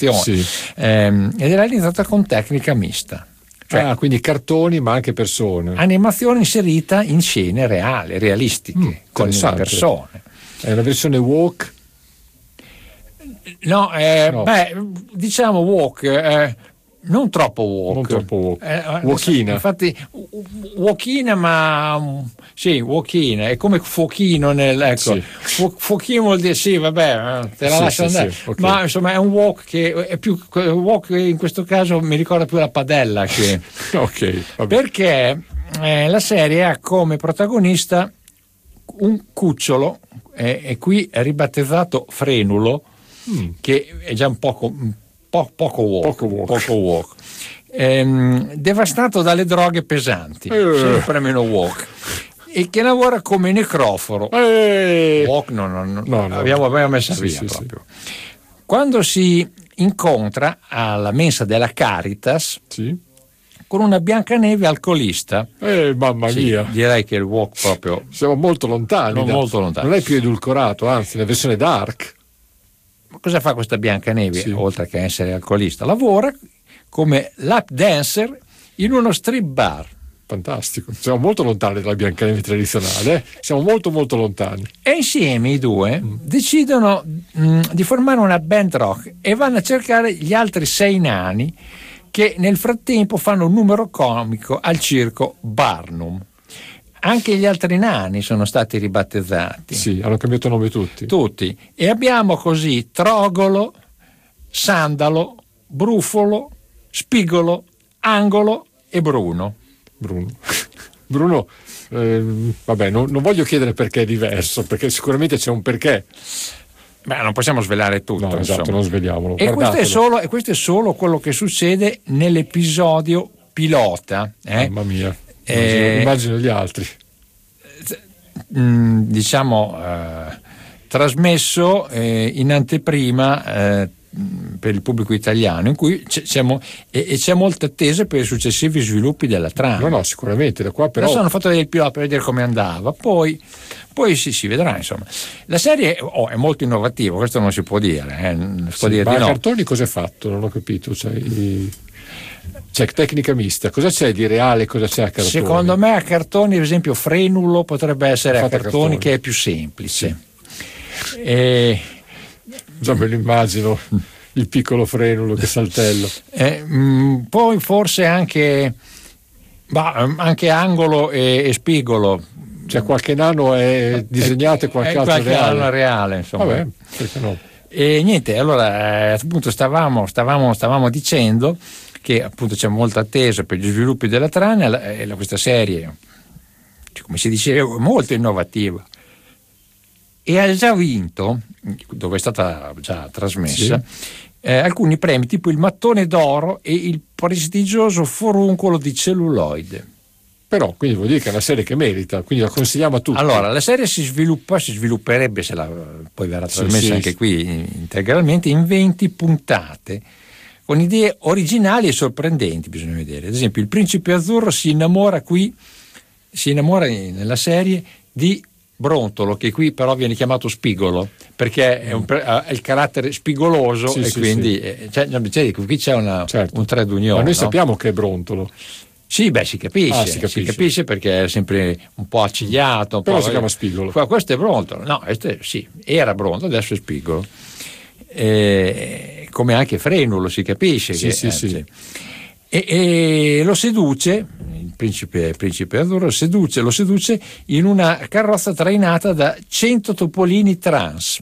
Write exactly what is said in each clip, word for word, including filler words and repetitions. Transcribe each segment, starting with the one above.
animazione, sì. ehm, ed era realizzata con tecnica mista. Cioè, ah, quindi cartoni ma anche persone. Animazione inserita in scene reali, realistiche, Mm, con le persone. È una versione walk? No, eh, no. beh, diciamo walk, eh, non troppo walk. Non troppo walk. Eh, walkina. Infatti, walkina, ma sì, walkina, è come fuochino nel, ecco. Sì. Fu, fuochino vuol dire sì, vabbè, te la sì, lascio sì, andare. Sì, okay. Ma insomma è un walk che è più walk, in questo caso mi ricorda più la padella che ok, vabbè. Perché eh, la serie ha come protagonista un cucciolo, eh, e qui è ribattezzato Frenulo, mm. che è già un poco, un po, poco walk, poco walk. Poco walk. Ehm, devastato dalle droghe pesanti, eh. sempre meno walk, e che lavora come necroforo. Eh. Walk no, no, no, no, no. Abbiamo, abbiamo messo sì, via sì, proprio. Sì. Quando si incontra alla mensa della Caritas, sì. con una Biancaneve alcolista. Eh, mamma sì, mia. Direi che il walk proprio. Siamo molto lontani. Non da, molto lontani. Non è più edulcorato, anzi, la versione dark. Ma cosa fa questa Biancaneve, sì. oltre che essere alcolista? Lavora come lap dancer in uno strip bar. Fantastico. Siamo molto lontani dalla Biancaneve tradizionale. Eh? Siamo molto, molto lontani. E insieme i due mm. decidono mh, di formare una band rock e vanno a cercare gli altri sei nani che nel frattempo fanno un numero comico al circo Barnum. Anche gli altri nani sono stati ribattezzati. Sì, hanno cambiato nome tutti. Tutti. E abbiamo così Trogolo, Sandalo, Brufolo, Spigolo, Angolo e Bruno. Bruno. Bruno, eh, vabbè, non, non voglio chiedere perché è diverso, perché sicuramente c'è un perché. Beh, non possiamo svelare tutto. No, esatto, insomma. non sveliamolo. E questo, è solo, e questo è solo quello che succede nell'episodio pilota. Eh? Mamma mia, eh, immagino, immagino gli altri. Mh, diciamo, eh, trasmesso eh, in anteprima eh, per il pubblico italiano, in cui c'è, c'è mo- e, e c'è molta attesa per i successivi sviluppi della trama. No, no, sicuramente. Da qua però. Adesso hanno fatto vedere il pilota per vedere come andava, poi. Poi si, si vedrà, insomma. La serie oh, è molto innovativa, questo non si può dire. Eh. Non si può sì, dire ma di a no. cartoni cosa è fatto? Non ho capito. Cioè, c'è tecnica mista. Cosa c'è di reale? Cosa c'è a cartoni? Secondo me a cartoni, ad esempio, Frenulo potrebbe essere a cartoni, cartoni che è più semplice. Sì. E... Già me lo immagino, il piccolo Frenulo che saltello. Eh, mh, poi forse anche, bah, anche Angolo e, e Spigolo. Cioè qualche nano è disegnato e qualche, altro qualche reale. Qualche reale, insomma. Vabbè, perché no? E niente, allora appunto stavamo, stavamo, stavamo dicendo che appunto c'è molta attesa per gli sviluppi della trama e questa serie, come si diceva, molto innovativa. E ha già vinto, dove è stata già trasmessa, sì. eh, alcuni premi tipo il Mattone d'Oro e il prestigioso Foruncolo di celluloide. Però quindi vuol dire che è una serie che merita, quindi la consigliamo a tutti. Allora, la serie si sviluppa, si svilupperebbe, se la, poi verrà trasmessa sì, sì, anche sì. qui integralmente, in venti puntate, con idee originali e sorprendenti, bisogna vedere. Ad esempio, il principe azzurro si innamora qui, si innamora nella serie di Brontolo, che qui però viene chiamato Spigolo, perché è, un, ha il carattere spigoloso sì, e sì, quindi sì. Cioè, cioè, qui c'è una, certo. un trade union. Ma noi no? sappiamo che è Brontolo. Sì, beh, si capisce, ah, si capisce, si capisce perché è sempre un po' accigliato. Un Però po', si chiama Spigolo. Questo è Brontolo, no, questo è, sì, era Brontolo, adesso è Spigolo. Eh, come anche Frenulo, si capisce. Sì, che, sì, eh, sì. Sì. E, e lo seduce, il principe, principe azzurro, lo seduce, lo seduce in una carrozza trainata da cento topolini trans.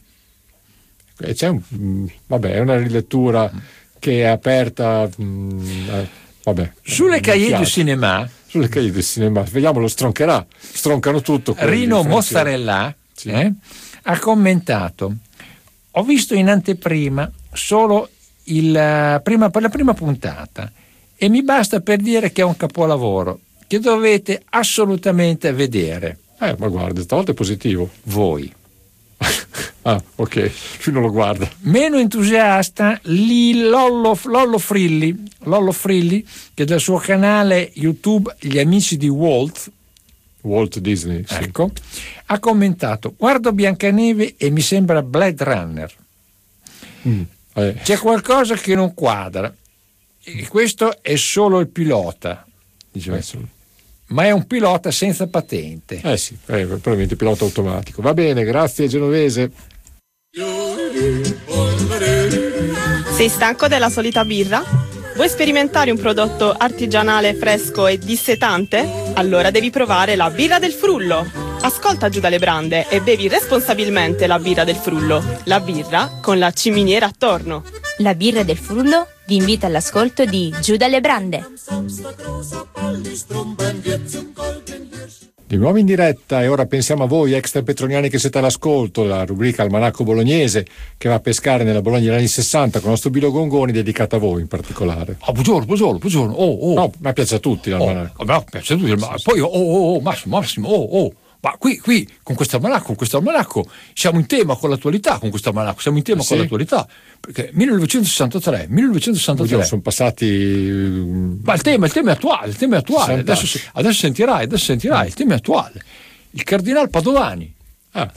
E c'è un, vabbè, è una rilettura che è aperta. Mh, Vabbè, sulle cahiers du cinéma sulle cahiers du cinéma vediamo, lo stroncherà, stroncano tutto. Rino Mozzarella sì. eh, ha commentato: ho visto in anteprima solo il, prima, per la prima puntata e mi basta per dire che è un capolavoro che dovete assolutamente vedere. Eh, ma guarda, stavolta è positivo. Voi. Ah, ok, lui non lo guarda. Meno entusiasta lì Lollo, Lollo Frilli, Lollo Frilli, che dal suo canale YouTube Gli Amici di Walt, Walt Disney, ecco, sì. ha commentato: guardo Biancaneve e mi sembra Blade Runner. Mm. Eh. C'è qualcosa che non quadra. E questo è solo il pilota. Dice, eh, sì. Ma è un pilota senza patente. Eh sì, eh, probabilmente pilota automatico. Va bene, grazie Genovese. Sei stanco della solita birra? Vuoi sperimentare un prodotto artigianale, fresco e dissetante? Allora devi provare la birra del Frullo. Ascolta Giù dalle Brande e bevi responsabilmente la birra del Frullo. La birra con la ciminiera attorno. La birra del Frullo vi invita all'ascolto di Giù dalle Brande. Di nuovo in diretta, e ora pensiamo a voi extrapetroniani che siete all'ascolto, la rubrica Almanacco Bolognese che va a pescare nella Bologna degli anni sessanta con il nostro Bilo Gongoni, dedicata a voi in particolare. Oh, buongiorno, buongiorno, buongiorno. Oh, oh. No, ma piace a tutti l'almanacco. Oh, ma piace a tutti, ma poi oh, oh, oh, Massimo, Massimo, oh, oh. Ma qui, qui, con questo almanacco, con questo almanacco siamo in tema con l'attualità, con questo almanacco, siamo in tema ah, con sì? l'attualità, perché millenovecentosessantatré, millenovecentosessantatré. Oddio, sono passati... Ma il tema, il tema è attuale, il tema è attuale, adesso, adesso sentirai, adesso sentirai, il tema è attuale. Il cardinal Padovani, ah.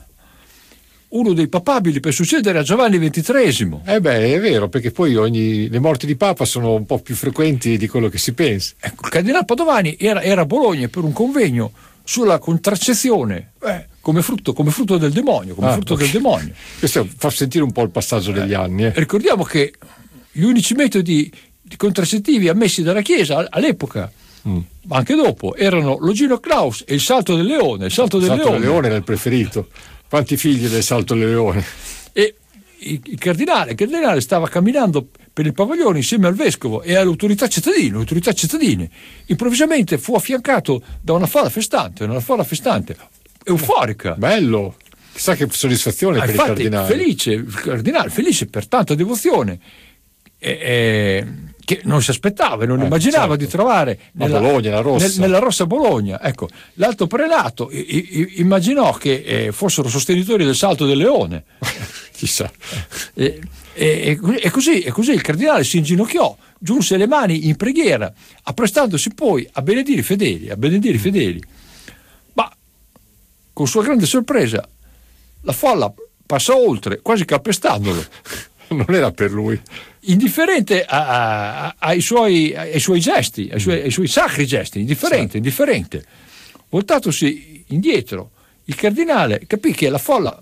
uno dei papabili per succedere a Giovanni ventitreesimo. Eh beh, è vero, perché poi ogni, le morti di Papa sono un po' più frequenti di quello che si pensa. Ecco, il cardinal Padovani era, era a Bologna per un convegno sulla contraccezione eh, come, frutto, come frutto del demonio, come ah, frutto okay. del demonio. Questo fa sentire un po' il passaggio eh, degli anni. Eh. Ricordiamo che gli unici metodi contraccettivi ammessi dalla Chiesa all'epoca, mm. ma anche dopo, erano l'Ogino Claus e il salto del leone. Il salto, il del, salto leone. del leone era il preferito. Quanti figli del salto del leone? E il, il, cardinale, il cardinale stava camminando per il pavaglione insieme al vescovo e alle autorità cittadine, autorità cittadine. Improvvisamente fu affiancato da una folla festante, una folla festante, euforica. Bello! Chissà che soddisfazione ah, per infatti, il cardinale. Felice, il cardinale felice per tanta devozione e, e, che non si aspettava, non eh, immaginava certo. di trovare nella, Bologna, la rossa. Nel, nella rossa Bologna. Ecco, l'alto prelato i, i, immaginò che eh, fossero sostenitori del salto del leone. Chissà. E, e, e, così, e così il cardinale si inginocchiò, giunse le mani in preghiera, apprestandosi poi a benedire i fedeli, a benedire i fedeli. Ma con sua grande sorpresa la folla passò oltre, quasi calpestandolo. Non era per lui. Indifferente a, a, ai, suoi, ai suoi gesti, ai suoi, ai suoi sacri gesti, indifferente, sì. indifferente. Voltatosi indietro, il cardinale capì che la folla